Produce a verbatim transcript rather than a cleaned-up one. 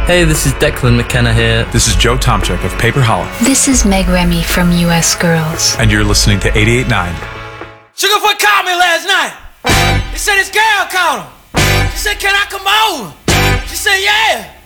Hey, this is Declan McKenna here. This is Joe Tomchek of Paper Hollow. This is Meg Remy from U S Girls. And you're listening to eighty-eight point nine. Sugarfoot called me last night. He said his girl called him. She said, can I come over? She said, yeah.